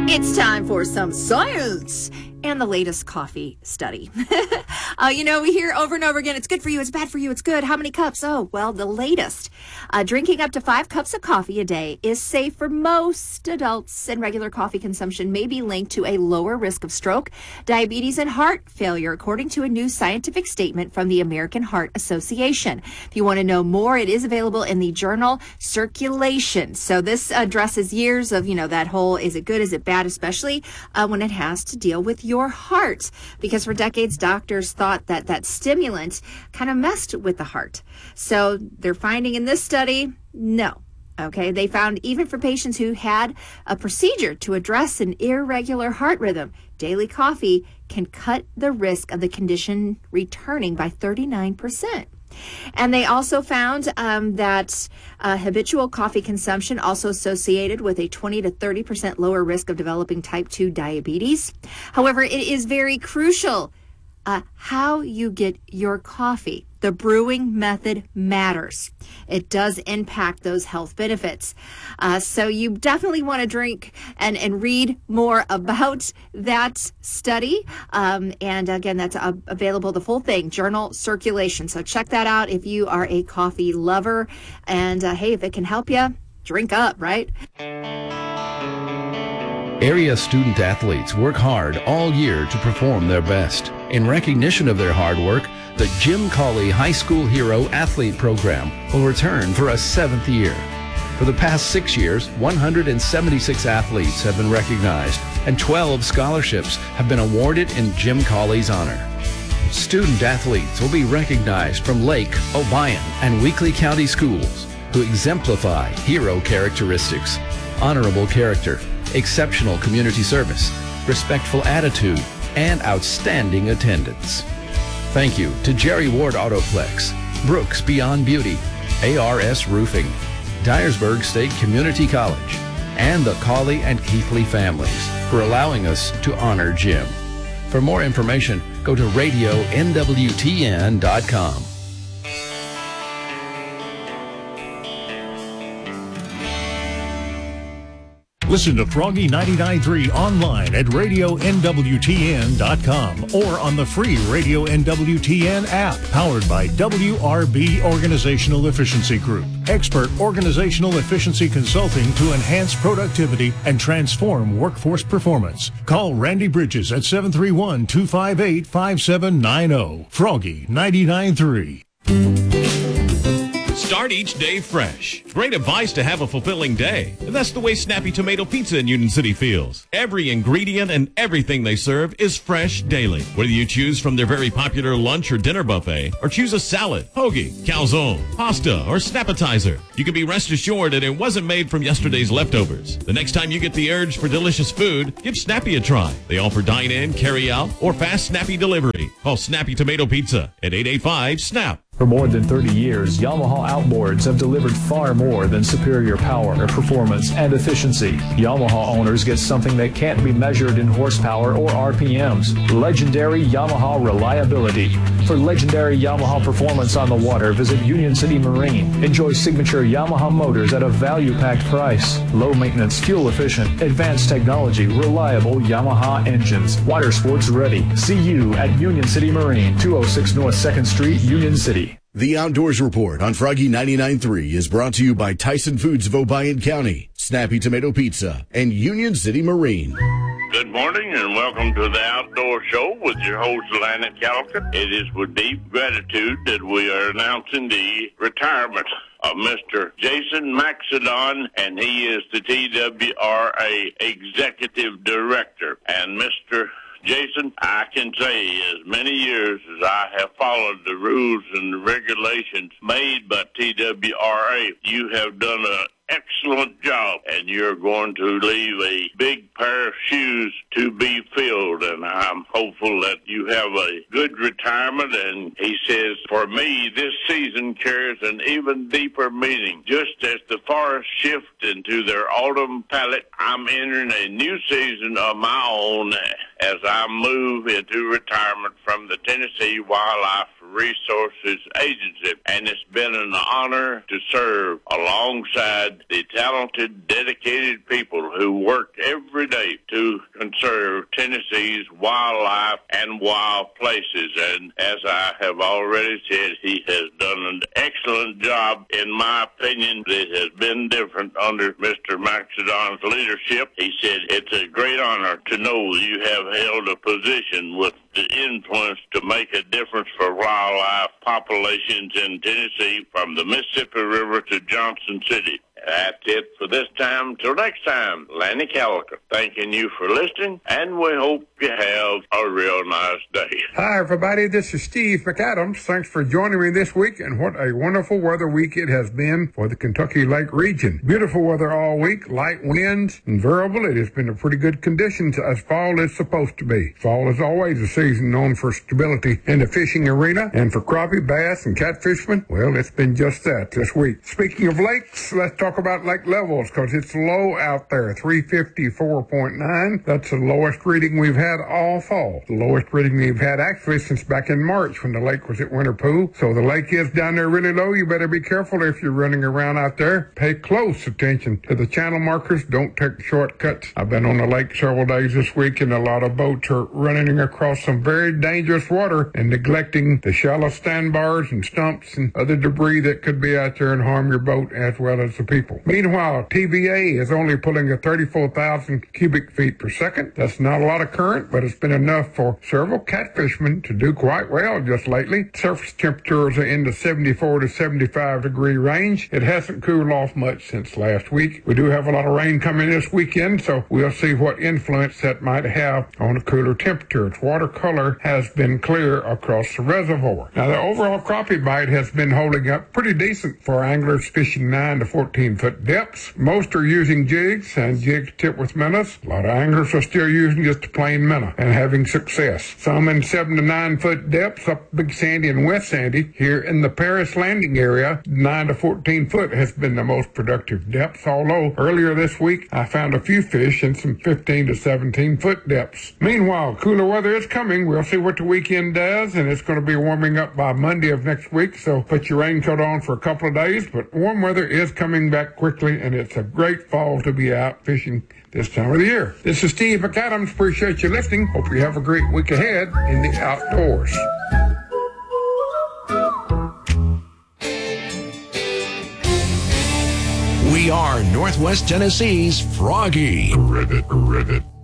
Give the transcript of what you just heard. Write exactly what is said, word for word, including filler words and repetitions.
It's time for some science and the latest coffee study. uh, you know, we hear over and over again, it's good for you, it's bad for you, it's good. How many cups? Oh, well, the latest. Uh, drinking up to five cups of coffee a day is safe for most adults, and regular coffee consumption may be linked to a lower risk of stroke, diabetes, and heart failure, according to a new scientific statement from the American Heart Association. If you want to know more, it is available in the journal Circulation. So this addresses years of, you know, that whole, is it good, is it bad, especially uh, when it has to deal with your heart, because for decades doctors thought that that stimulant kind of messed with the heart. So they're finding in this study, no. Okay, they found even for patients who had a procedure to address an irregular heart rhythm, daily coffee can cut the risk of the condition returning by thirty-nine percent. And they also found um, that uh, habitual coffee consumption also associated with a twenty to thirty percent lower risk of developing type two diabetes. However, it is very crucial uh, how you get your coffee. The brewing method matters. It does impact those health benefits. Uh, so you definitely want to drink and, and read more about that study. Um, and again, that's uh, available, the full thing, Journal Circulation. So check that out if you are a coffee lover. And uh, hey, if it can help you, drink up, right? Area student athletes work hard all year to perform their best. In recognition of their hard work, the Jim Cawley High School Hero Athlete Program will return for a seventh year. For the past six years, one hundred seventy-six athletes have been recognized, and twelve scholarships have been awarded in Jim Cawley's honor. Student athletes will be recognized from Lake, Obion, and Weakley County schools who exemplify hero characteristics, honorable character, exceptional community service, respectful attitude, and outstanding attendance. Thank you to Jerry Ward Autoplex, Brooks Beyond Beauty, A R S Roofing, Dyersburg State Community College, and the Cawley and Keithley families for allowing us to honor Jim. For more information, go to radio N W T N dot com. Listen to Froggy ninety-nine point three online at radio N W T N dot com or on the free Radio N W T N app, powered by W R B Organizational Efficiency Group. Expert organizational efficiency consulting to enhance productivity and transform workforce performance. Call Randy Bridges at seven three one, two five eight, five seven nine zero. Froggy ninety-nine point three. Start each day fresh. Great advice to have a fulfilling day. And that's the way Snappy Tomato Pizza in Union City feels. Every ingredient and everything they serve is fresh daily. Whether you choose from their very popular lunch or dinner buffet, or choose a salad, hoagie, calzone, pasta, or snappetizer, you can be rest assured that it wasn't made from yesterday's leftovers. The next time you get the urge for delicious food, give Snappy a try. They offer dine-in, carry-out, or fast Snappy delivery. Call Snappy Tomato Pizza at eight eight five, SNAP. For more than thirty years, Yamaha outboards have delivered far more than superior power, performance, and efficiency. Yamaha owners get something that can't be measured in horsepower or R P Ms. Legendary Yamaha reliability. For legendary Yamaha performance on the water, visit Union City Marine. Enjoy signature Yamaha motors at a value-packed price. Low maintenance, fuel efficient, advanced technology, reliable Yamaha engines. Water sports ready. See you at Union City Marine, two oh six North second Street, Union City. The Outdoors Report on Froggy ninety-nine point three is brought to you by Tyson Foods of Obion County, Snappy Tomato Pizza, and Union City Marine. Good morning and welcome to the Outdoor Show with your host, Lanny Callican. It is with deep gratitude that we are announcing the retirement of Mister Jason Maxedon, and he is the T W R A Executive Director. And Mister Jason, I can say as many years as I have followed the rules and the regulations made by T W R A, you have done an excellent job, and you're going to leave a big pair of shoes to be filled, and I'm hopeful that you have a good retirement. And he says, for me, this season carries an even deeper meaning. Just as the forests shift into their autumn palette, I'm entering a new season of my own as I move into retirement from the Tennessee Wildlife Resources Agency, and it's been an honor to serve alongside had the talented, dedicated people who work every day to conserve Tennessee's wildlife and wild places. And as I have already said, he has done an excellent job. In my opinion, it has been different under Mister Maxedon's leadership. He said, it's a great honor to know you have held a position with the influence to make a difference for wildlife populations in Tennessee from the Mississippi River to Johnson City. That's it for this time. Till next time, Lanny Calica, thanking you for listening, and we hope you have a real nice day. Hi, everybody. This is Steve McAdams. Thanks for joining me this week, and what a wonderful weather week it has been for the Kentucky Lake region. Beautiful weather all week, light winds, and variable. It has been a pretty good conditions as fall is supposed to be. Fall is always a season known for stability in the fishing arena, and for crappie, bass, and catfishermen, well, it's been just that this week. Speaking of lakes, let's talk about lake levels, because it's low out there, three fifty-four point nine. That's the lowest reading we've had all fall. The lowest reading we've had actually since back in March when the lake was at Winter Pool. So the lake is down there really low. You better be careful if you're running around out there. Pay close attention to the channel markers. Don't take shortcuts. I've been on the lake several days this week, and a lot of boats are running across some very dangerous water and neglecting the shallow sandbars and stumps and other debris that could be out there and harm your boat as well as the people. Meanwhile, T V A is only pulling at thirty-four thousand cubic feet per second. That's not a lot of current, but it's been enough for several catfishermen to do quite well just lately. Surface temperatures are in the seventy-four to seventy-five degree range. It hasn't cooled off much since last week. We do have a lot of rain coming this weekend, so we'll see what influence that might have on a cooler temperature. Its water color has been clear across the reservoir. Now, the overall crappie bite has been holding up pretty decent for anglers fishing nine to fourteen foot depths. Most are using jigs and jigs tipped with minnows. A lot of anglers are still using just a plain minnow and having success. Some in seven to nine foot depths up Big Sandy and West Sandy. Here in the Paris Landing area, nine to fourteen foot has been the most productive depths, although earlier this week I found a few fish in some fifteen to seventeen foot depths. Meanwhile, cooler weather is coming. We'll see what the weekend does, and it's going to be warming up by Monday of next week, so put your raincoat on for a couple of days, but warm weather is coming back quickly, and it's a great fall to be out fishing this time of the year. This is Steve McAdams. Appreciate you listening. Hope you have a great week ahead in the outdoors. We are Northwest Tennessee's Froggy. Rivet, rivet.